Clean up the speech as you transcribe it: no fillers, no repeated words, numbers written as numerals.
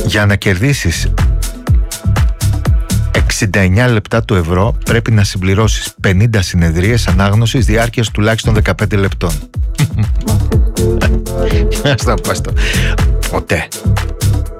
Για να κερδίσεις 69 λεπτά του ευρώ πρέπει να συμπληρώσεις 50 συνεδρίες ανάγνωσης διάρκειας τουλάχιστον 15 λεπτών. Αστό. Ποτέ.